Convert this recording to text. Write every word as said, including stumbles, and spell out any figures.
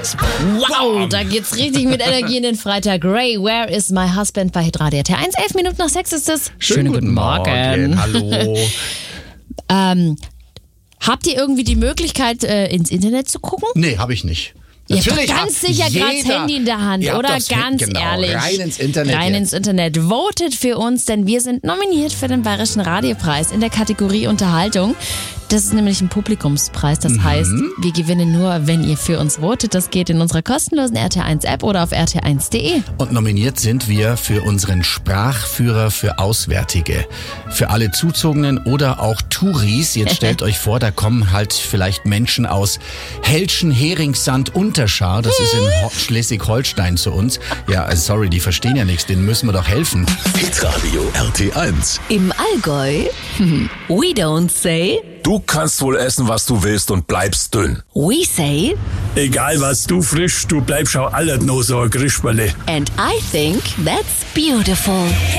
Wow, da geht's richtig mit Energie in den Freitag. Ray, where is my husband bei Hitradio R T eins? Elf Minuten nach sechs ist es. Schönen guten Morgen. Hallo. ähm, habt ihr irgendwie die Möglichkeit, äh, ins Internet zu gucken? Nee, habe ich nicht. Ihr habt doch Natürlich ganz hat sicher gerade das jeder- Handy in der Hand, Ihr habt oder? das Ganz Handy, genau. ehrlich. Rein ins Internet Rein jetzt. ins Internet. Votet für uns, denn wir sind nominiert für den Bayerischen Radiopreis in der Kategorie Unterhaltung. Das ist nämlich ein Publikumspreis. Das Mhm. heißt, wir gewinnen nur, wenn ihr für uns votet. Das geht in unserer kostenlosen R T eins App oder auf r t eins punkt de. Und nominiert sind wir für unseren Sprachführer für Auswärtige. Für alle Zuzogenen oder auch Touris. Jetzt stellt euch vor, da kommen halt vielleicht Menschen aus Helschen, Heringssand, Unterschar. Das ist in Ho- Schleswig-Holstein zu uns. Ja, sorry, die verstehen ja nichts. Denen müssen wir doch helfen. Hitradio R T eins. Im Allgäu, we don't say, Du kannst wohl essen, was du willst und bleibst dünn. we say, Egal was du frisch, du bleibst auch alles nur so ein Grischberle. and I think that's beautiful.